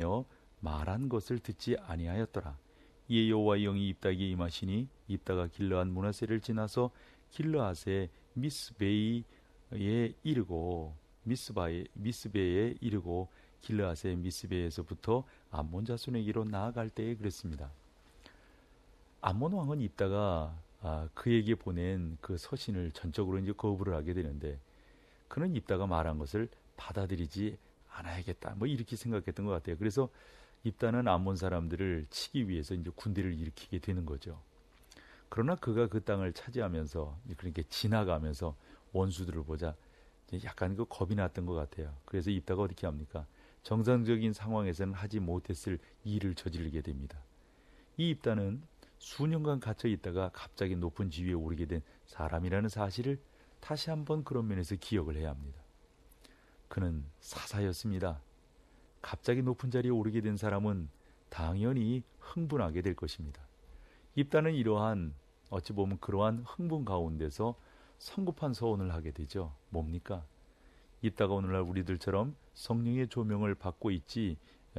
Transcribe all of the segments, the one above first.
하여 말한 것을 듣지 아니하였더라. 이에 여호와의 영이 입다에게 임하시니 입다가 길르앗 므낫세를 지나서 길르앗의 미스베에 이르고 미스베에 이르고 길르앗의 미스베에서부터 암몬 자손에게로 나아갈 때에 그랬습니다. 암몬 왕은 입다가 그에게 보낸 그 서신을 전적으로 이제 거부를 하게 되는데, 그는 입다가 말한 것을 받아들이지 않아야겠다, 뭐 이렇게 생각했던 것 같아요. 그래서 입다는 암몬 사람들을 치기 위해서 이제 군대를 일으키게 되는 거죠. 그러나 그가 그 땅을 차지하면서, 그러니까 지나가면서 원수들을 보자 약간 그 겁이 났던 것 같아요. 그래서 입다가 어떻게 합니까? 정상적인 상황에서는 하지 못했을 일을 저지르게 됩니다. 이 입다는 수년간 갇혀 있다가 갑자기 높은 지위에 오르게 된 사람이라는 사실을 다시 한번 그런 면에서 기억을 해야 합니다. 그는 사사였습니다. 갑자기 높은 자리에 오르게 된 사람은 당연히 흥분하게 될 것입니다. 입다는 이러한, 어찌 보면 그러한 흥분 가운데서 성급한 서원을 하게 되죠. 뭡니까? 입다가 오늘날 우리들처럼 성령의 조명을 받고 있지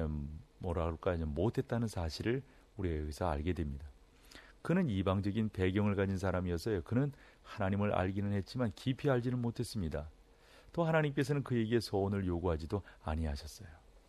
못했다는 사실을 우리가 여기서 알게 됩니다. 그는 이방적인 배경을 가진 사람이었어요. 그는 하나님을 알기는 했지만 깊이 알지는 못했습니다. 또 하나님께서는 그에게 소원을 요구하지도 아니하셨어요.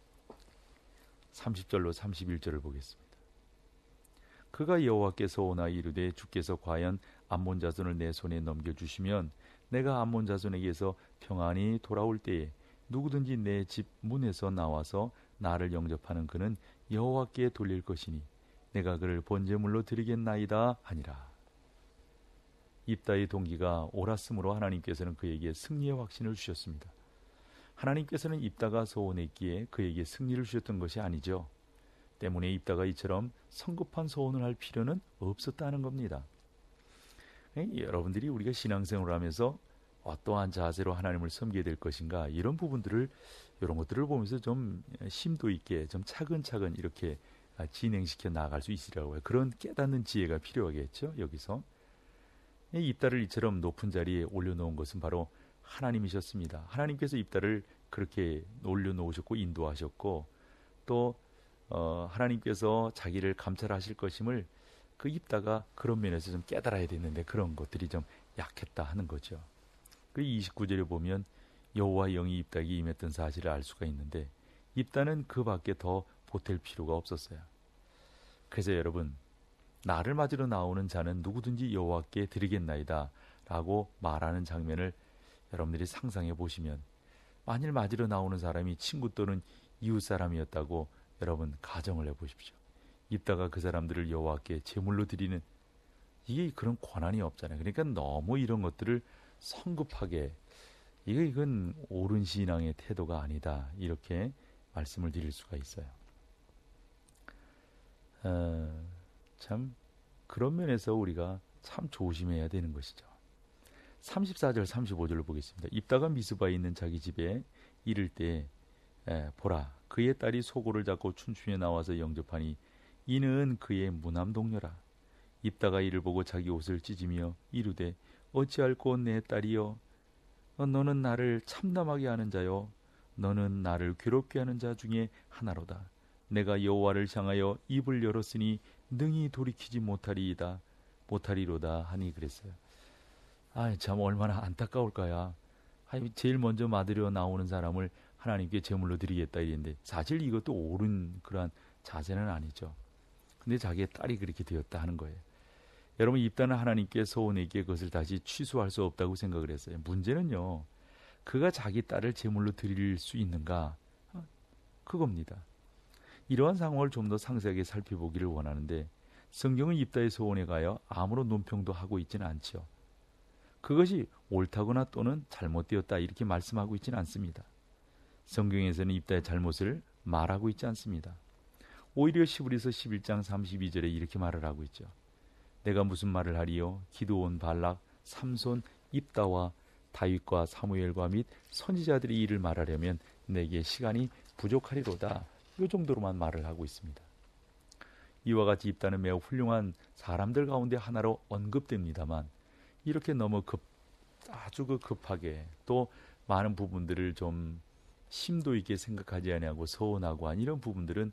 30절로 31절을 보겠습니다. 그가 여호와께 소원하 이르되 주께서 과연 암몬 자손을 내 손에 넘겨주시면 내가 암몬 자손에게서 평안히 돌아올 때에 누구든지 내 집 문에서 나와서 나를 영접하는 그는 여호와께 돌릴 것이니 내가 그를 번제물로 드리겠나이다 하니라. 입다의 동기가 옳았으므로 하나님께서는 그에게 승리의 확신을 주셨습니다. 하나님께서는 입다가 소원했기에 그에게 승리를 주셨던 것이 아니죠. 때문에 입다가 이처럼 성급한 소원을 할 필요는 없었다는 겁니다. 여러분들이 우리가 신앙생활을 하면서 어떠한 자세로 하나님을 섬기게 될 것인가, 이런 것들을 보면서 좀 심도 있게 좀 차근차근 이렇게 진행시켜 나아갈 수 있으리라고 해요. 그런 깨닫는 지혜가 필요하겠죠. 여기서 입다를 이처럼 높은 자리에 올려놓은 것은 바로 하나님이셨습니다. 하나님께서 입다를 그렇게 올려놓으셨고 인도하셨고, 또 하나님께서 자기를 감찰하실 것임을 그 입다가 그런 면에서 좀 깨달아야 되는데 그런 것들이 좀 약했다 하는 거죠. 그 29절에 보면 여호와의 영이 입다에게 임했던 사실을 알 수가 있는데, 입다는 그 밖에 더 보탤 필요가 없었어요. 그래서 여러분, 나를 맞으러 나오는 자는 누구든지 여호와께 드리겠나이다 라고 말하는 장면을 여러분들이 상상해 보시면, 만일 맞으러 나오는 사람이 친구 또는 이웃 사람이었다고 여러분 가정을 해 보십시오. 입다가 그 사람들을 여호와께 제물로 드리는, 이게 그런 권한이 없잖아요. 그러니까 너무 이런 것들을 성급하게, 이건 옳은 신앙의 태도가 아니다, 이렇게 말씀을 드릴 수가 있어요. 참 그런 면에서 우리가 참 조심해야 되는 것이죠. 34절 35절을 보겠습니다. 입다가 미스바에 있는 자기 집에 이를 때 보라, 그의 딸이 소고를 잡고 춘추에 나와서 영접하니 이는 그의 무남 동료라. 입다가 이를 보고 자기 옷을 찢으며 이르되 어찌할꼬 내 딸이여, 너는 나를 참담하게 하는 자요, 너는 나를 괴롭게 하는 자 중에 하나로다. 내가 여호와를 향하여 입을 열었으니 능히 돌이키지 못하리로다 하니 그랬어요. 참 얼마나 안타까울까요. 제일 먼저 맞으려 나오는 사람을 하나님께 제물로 드리겠다 이랬는데, 사실 이것도 옳은 그러한 자세는 아니죠. 근데 자기의 딸이 그렇게 되었다 하는 거예요. 여러분, 입다는 하나님께 소원했기에 그것을 다시 취소할 수 없다고 생각을 했어요. 문제는요, 그가 자기 딸을 제물로 드릴 수 있는가, 그겁니다. 이러한 상황을 좀 더 상세하게 살펴보기를 원하는데, 성경은 입다의 소원에 가여 아무런 논평도 하고 있지는 않죠. 그것이 옳다거나 또는 잘못되었다 이렇게 말씀하고 있지는 않습니다. 성경에서는 입다의 잘못을 말하고 있지 않습니다. 오히려 시브리서 11장 32절에 이렇게 말을 하고 있죠. 내가 무슨 말을 하리요? 기드온, 발락, 삼손, 입다와 다윗과 사무엘과 및 선지자들의 일을 말하려면 내게 시간이 부족하리로다. 이 정도로만 말을 하고 있습니다. 이와 같이 입다는 매우 훌륭한 사람들 가운데 하나로 언급됩니다만, 이렇게 너무 아주 급하게 또 많은 부분들을 좀 심도 있게 생각하지 아니하고 서운하고 한 이런 부분들은